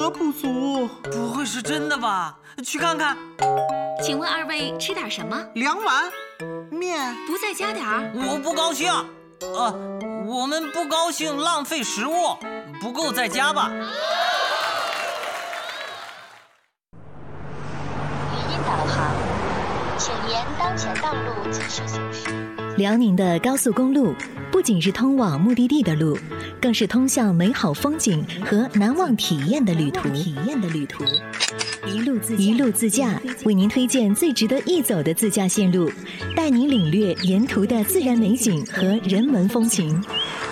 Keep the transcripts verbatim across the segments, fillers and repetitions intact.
不足。 不会是真的吧？去看看。 请问二位吃点什么？ 两碗面。 不再加点儿？ 我不高兴。呃，我们不高兴浪费食物，不够再加吧。 语音导航，请沿当前道路继续行驶。 辽宁的高速公路不仅是通往目的地的路，更是通向美好风景和难忘体验的旅途。体验的旅途，一路自一路自驾，为您推荐最值得一走的自驾线路，带您领略沿途的自然美景和人文风情。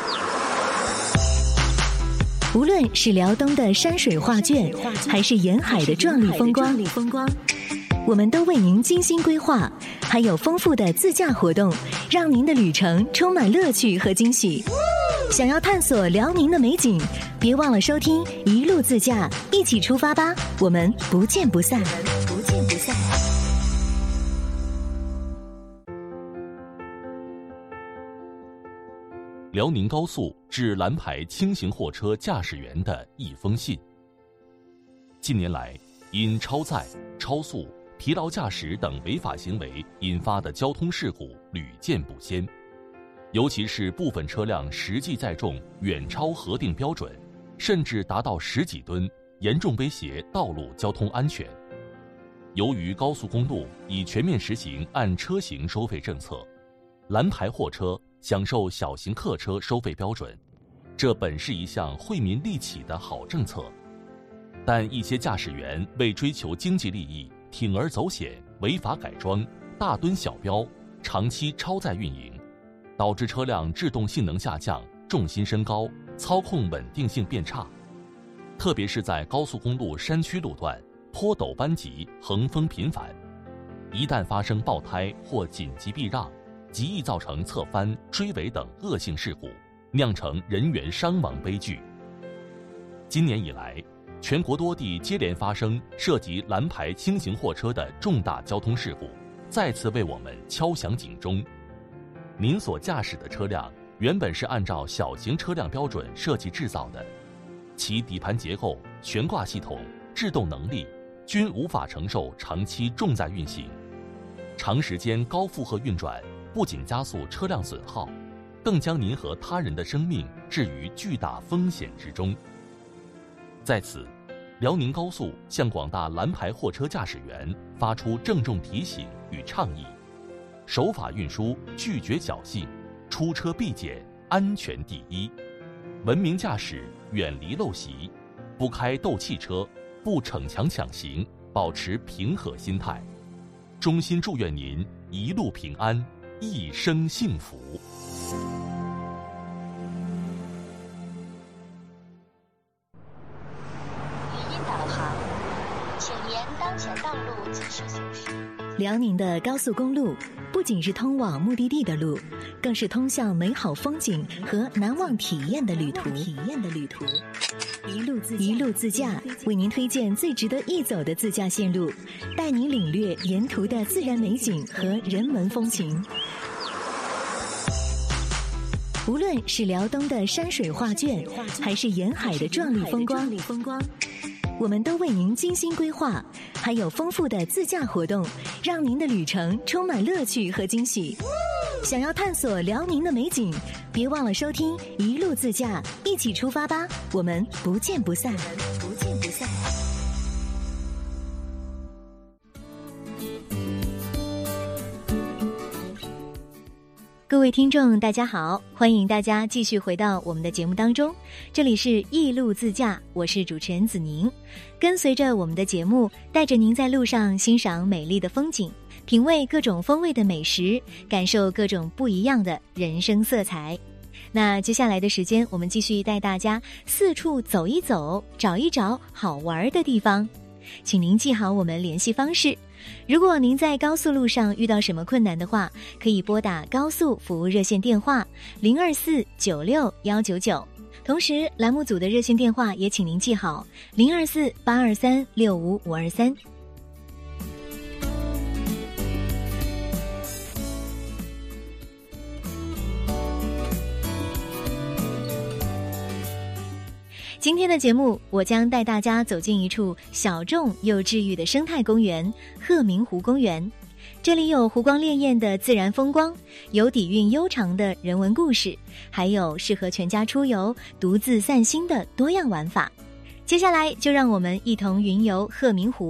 无论是辽东的山水画卷，还是沿海的壮丽风光，我们都为您精心规划，还有丰富的自驾活动，让您的旅程充满乐趣和惊喜。想要探索辽宁的美景，别忘了收听一路自驾，一起出发吧！我们不见不散，不见不散。 辽宁高速致蓝牌轻型货车驾驶员的一封信。近年来，因超载、超速、疲劳驾驶等违法行为引发的交通事故屡见不鲜，尤其是部分车辆实际载重远超核定标准，甚至达到十几吨，严重威胁道路交通安全。由于高速公路已全面实行按车型收费政策，蓝牌货车享受小型客车收费标准，这本是一项惠民利己的好政策，但一些驾驶员为追求经济利益，铤而走险，违法改装，大蹲小标，长期超载运营，导致车辆制动性能下降，重心升高，操控稳定性变差。特别是在高速公路山区路段，坡陡弯急，横风频繁，一旦发生爆胎或紧急避让，极易造成侧翻、追尾等恶性事故，酿成人员伤亡悲剧。今年以来，全国多地接连发生涉及蓝牌轻型货车的重大交通事故，再次为我们敲响警钟。您所驾驶的车辆原本是按照小型车辆标准设计制造的，其底盘结构、悬挂系统、制动能力均无法承受长期重载运行，长时间高负荷运转不仅加速车辆损耗，更将您和他人的生命置于巨大风险之中。在此，辽宁高速向广大蓝牌货车驾驶员发出郑重提醒与倡议：守法运输，拒绝侥幸，出车必检，安全第一；文明驾驶，远离陋习，不开斗气车，不逞强抢行，保持平和心态。衷心祝愿您一路平安，一生幸福。 辽宁的高速公路不仅是通往目的地的路，更是通向美好风景和难忘体验的旅途。体验的旅途，一路自一路自驾，为您推荐最值得一走的自驾线路，带您领略沿途的自然美景和人文风情。无论是辽东的山水画卷，还是沿海的壮丽风光，我们都为您精心规划，还有丰富的自驾活动，让您的旅程充满乐趣和惊喜。想要探索辽宁的美景，别忘了收听一路自驾，一起出发吧！我们不见不散，不见不散。各位听众大家好，欢迎大家继续回到我们的节目当中，这里是一路自驾，我是主持人子宁。跟随着我们的节目，带着您在路上欣赏美丽的风景，品味各种风味的美食，感受各种不一样的人生色彩。那接下来的时间，我们继续带大家四处走一走，找一找好玩的地方。请您记好我们联系方式，如果您在高速路上遇到什么困难的话，可以拨打高速服务热线电话零二四九六幺九九，同时栏目组的热线电话也请您记好零二四八二三六五五二三。接今天的节目，我将带大家走进一处小众又治愈的生态公园——鹤鸣湖公园。这里有湖光潋滟的自然风光，有底蕴悠长的人文故事，还有适合全家出游、独自散心的多样玩法。接下来就让我们一同云游鹤鸣湖。